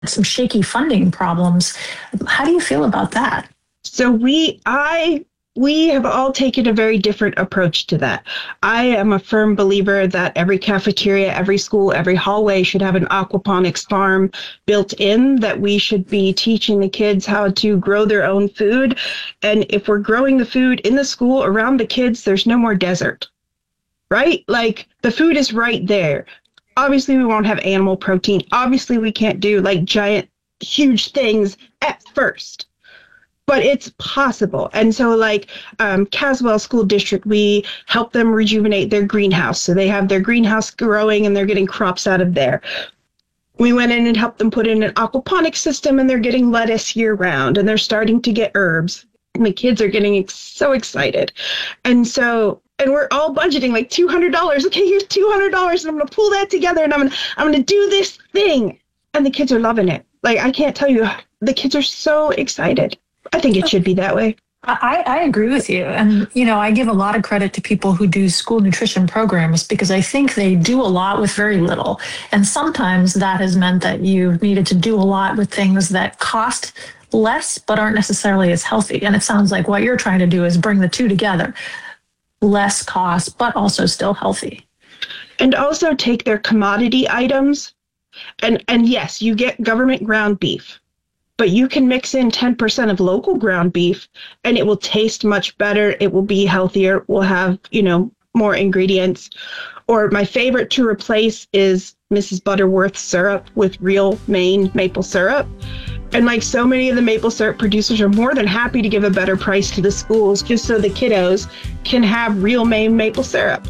some shaky funding problems. How do you feel about that? So we have all taken a very different approach to that. I am a firm believer that every cafeteria, every school, every hallway should have an aquaponics farm built in, that we should be teaching the kids how to grow their own food. And if we're growing the food in the school around the kids, there's no more desert, right? Like the food is right there. Obviously, we won't have animal protein. Obviously, we can't do like giant, huge things at first. But it's possible. And so like Caswell School District, we help them rejuvenate their greenhouse. So they have their greenhouse growing and they're getting crops out of there. We went in and helped them put in an aquaponics system and they're getting lettuce year round and they're starting to get herbs. And the kids are getting so excited. And we're all budgeting like $200. Okay, here's $200 and I'm going to pull that together and I'm going to do this thing. And the kids are loving it. Like, I can't tell you, the kids are so excited. I think it should be that way. I agree with you. And, I give a lot of credit to people who do school nutrition programs because I think they do a lot with very little. And sometimes that has meant that you've needed to do a lot with things that cost less but aren't necessarily as healthy. And it sounds like what you're trying to do is bring the two together. Less cost, but also still healthy. And also take their commodity items. And yes, you get government ground beef. But you can mix in 10% of local ground beef and it will taste much better. It will be healthier. We'll have, more ingredients. Or my favorite to replace is Mrs. Butterworth syrup with real Maine maple syrup. And like so many of the maple syrup producers are more than happy to give a better price to the schools just so the kiddos can have real Maine maple syrup.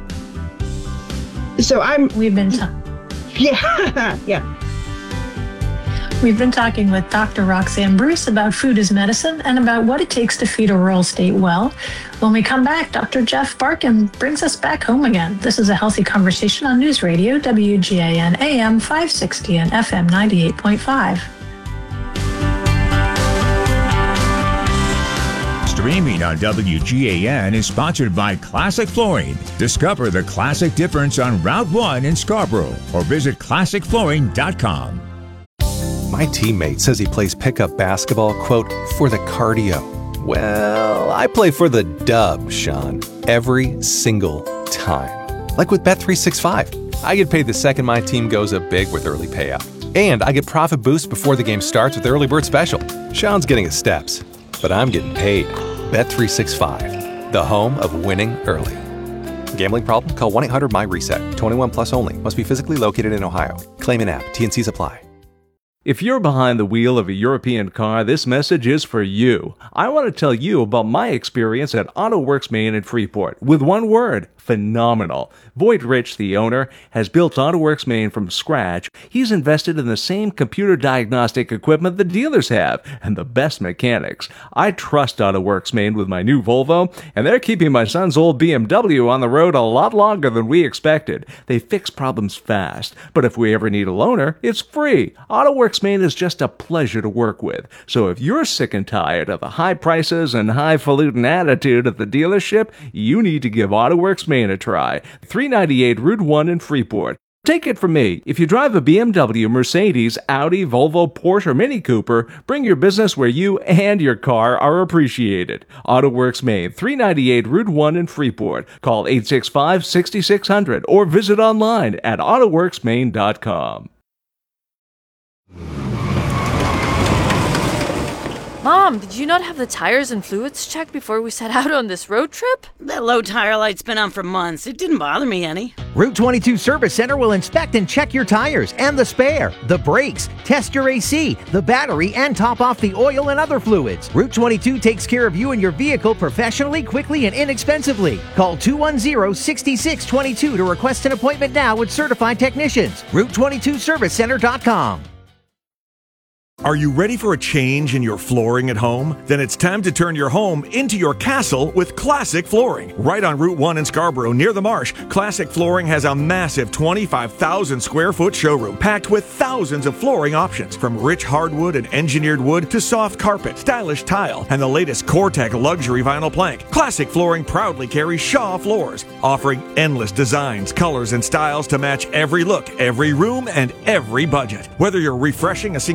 So yeah. We've been talking with Dr. Roxanne Bruce about food as medicine and about what it takes to feed a rural state well. When we come back, Dr. Jeff Barkin brings us back home again. This is A Healthy Conversation on News Radio, WGAN AM 560 and FM 98.5. Streaming on WGAN is sponsored by Classic Flooring. Discover the classic difference on Route 1 in Scarborough or visit classicflooring.com. My teammate says he plays pickup basketball, quote, for the cardio. Well, I play for the dub, Sean, every single time. Like with Bet365. I get paid the second my team goes up big with early payout. And I get profit boost before the game starts with Early Bird Special. Sean's getting his steps, but I'm getting paid. Bet365, the home of winning early. Gambling problem? Call 1-800-MY-RESET. 21 plus only. Must be physically located in Ohio. Claim in app. T&Cs apply. If you're behind the wheel of a European car, this message is for you. I want to tell you about my experience at AutoWorks Maine in Freeport. With one word, phenomenal. Boyd Rich, the owner, has built AutoWorks Maine from scratch. He's invested in the same computer diagnostic equipment the dealers have and the best mechanics. I trust AutoWorks Maine with my new Volvo, and they're keeping my son's old BMW on the road a lot longer than we expected. They fix problems fast, but if we ever need a loaner, it's free. AutoWorks Maine is just a pleasure to work with. So if you're sick and tired of the high prices and highfalutin attitude at the dealership, you need to give AutoWorks Maine a try. 398 Route 1 in Freeport. Take it from me, if you drive a BMW, Mercedes, Audi, Volvo, Porsche, or Mini Cooper, bring your business where you and your car are appreciated. AutoWorks Maine, 398 Route 1 in Freeport. Call 865-6600 or visit online at autoworksmaine.com. Mom, did you not have the tires and fluids checked before we set out on this road trip? That low tire light's been on for months. It didn't bother me any. Route 22 Service Center will inspect and check your tires and the spare, the brakes, test your AC, the battery, and top off the oil and other fluids. Route 22 takes care of you and your vehicle professionally, quickly, and inexpensively. Call 210-6622 to request an appointment now with certified technicians. Route22ServiceCenter.com. Are you ready for a change in your flooring at home? Then it's time to turn your home into your castle with Classic Flooring. Right on Route 1 in Scarborough near the Marsh, Classic Flooring has a massive 25,000 square foot showroom packed with thousands of flooring options, from rich hardwood and engineered wood to soft carpet, stylish tile, and the latest Core-Tech luxury vinyl plank. Classic Flooring proudly carries Shaw Floors, offering endless designs, colors, and styles to match every look, every room, and every budget. Whether you're refreshing a